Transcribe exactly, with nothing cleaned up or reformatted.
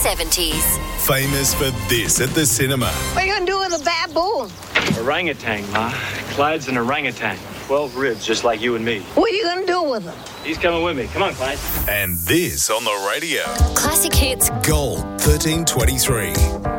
seventies. Famous for this at the cinema. What are you going to do with a baboon? Orangutan, Ma. Clyde's an orangutan. Twelve ribs, just like you and me. What are you going to do with him? He's coming with me. Come on, Clyde. And this on the radio. Classic hits. Gold thirteen twenty-three.